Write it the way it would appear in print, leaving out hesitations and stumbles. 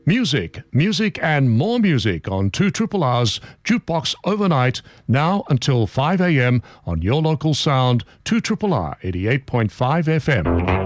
Music and more music on 2 Triple R's Jukebox Overnight, now until 5 a.m. on your local sound, 2 Triple R 88.5 FM.